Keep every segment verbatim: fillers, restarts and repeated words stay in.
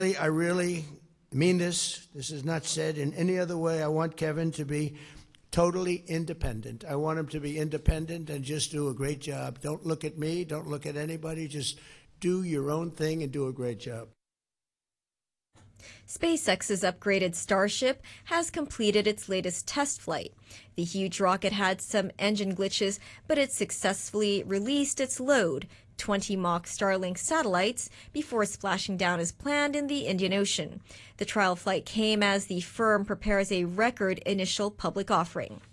I really mean this. This is not said in any other way. I want Kevin to be totally independent. I want him to be independent and just do a great job. Don't look at me. Don't look at anybody. Just do your own thing and do a great job. SpaceX's upgraded Starship has completed its latest test flight. The huge rocket had some engine glitches, but it successfully released its load, twenty mock Starlink satellites, before splashing down as planned in the Indian Ocean. The trial flight came as the firm prepares a record initial public offering.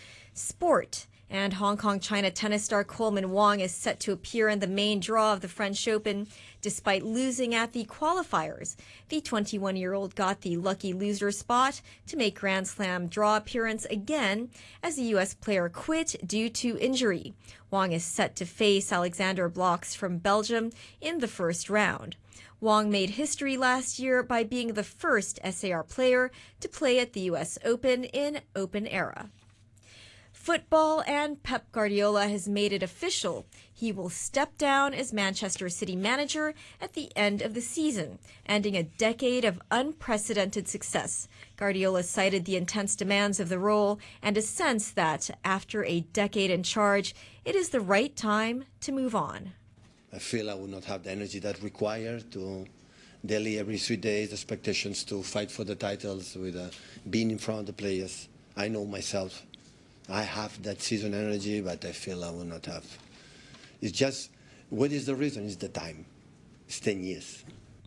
Sport. And Hong Kong-China tennis star Coleman Wong is set to appear in the main draw of the French Open, despite losing at the qualifiers. The twenty-one-year-old got the lucky loser spot to make Grand Slam draw appearance again as the U S player quit due to injury. Wong is set to face Alexander Bloks from Belgium in the first round. Wong made history last year by being the first S A R player to play at the U S Open in Open Era. Football, and Pep Guardiola has made it official. He will step down as Manchester City manager at the end of the season, ending a decade of unprecedented success. Guardiola cited the intense demands of the role and a sense that, after a decade in charge, it is the right time to move on. I feel I will not have the energy that required to daily, every three days, expectations to fight for the titles with uh, being in front of the players. I know myself. I have that season energy, but I feel I will not have. It's just, what is the reason? It's the time. It's ten years.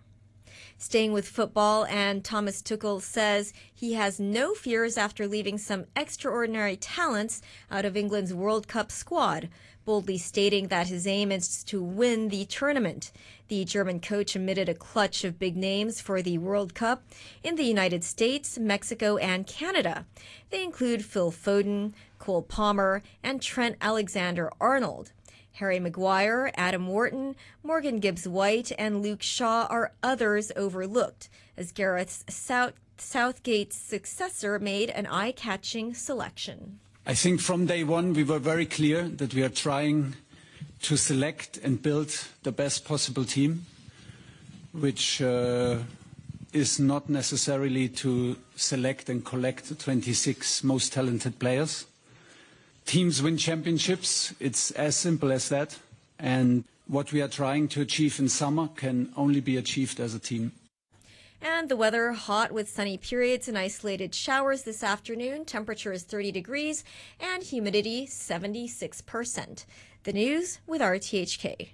Staying with football, and Thomas Tuchel says he has no fears after leaving some extraordinary talents out of England's World Cup squad, boldly stating that his aim is to win the tournament. The German coach admitted a clutch of big names for the World Cup in the United States, Mexico, and Canada. They include Phil Foden, Cole Palmer, and Trent Alexander-Arnold. Harry Maguire, Adam Wharton, Morgan Gibbs-White, and Luke Shaw are others overlooked, as Gareth South Southgate's successor made an eye-catching selection. I think from day one we were very clear that we are trying to select and build the best possible team, which uh, is not necessarily to select and collect the twenty-six most talented players. Teams win championships, it's as simple as that. And what we are trying to achieve in summer can only be achieved as a team. And the weather, hot with sunny periods and isolated showers this afternoon. Temperature is thirty degrees and humidity seventy-six percent. The news with R T H K.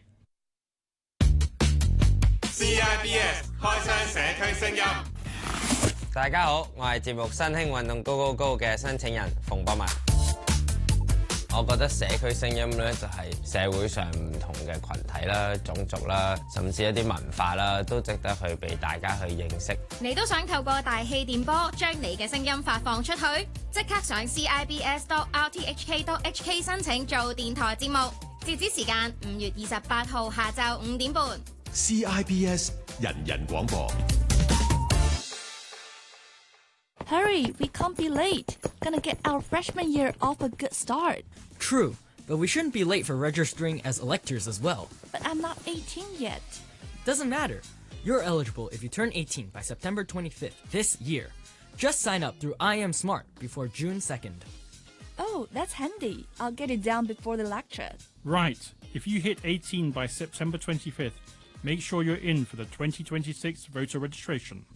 C I B S 開箱社區聲音。 大家好，我係節目新興運動高高高嘅申請人馮博文。我覺得社區聲音咧就係社會上唔同嘅群體啦、種族啦，甚至一啲文化啦，都值得去俾大家去認識。 你都想透過大氣電波將你嘅聲音發放出去？即刻上 C I B S dot R T H K dot H K 申請做電台節目，截止時間五月二十八號下晝五點半。 C I B S 人人廣播。 Hurry, we can't be late. Gonna get our freshman year off a good start. True, but we shouldn't be late for registering as electors as well. But I'm not eighteen yet. Doesn't matter. You're eligible if you turn eighteen by September twenty-fifth this year. Just sign up through I Am Smart before June second. Oh, that's handy. I'll get it down before the lecture. Right. If you hit eighteen by September twenty-fifth, make sure you're in for the twenty twenty-six voter registration.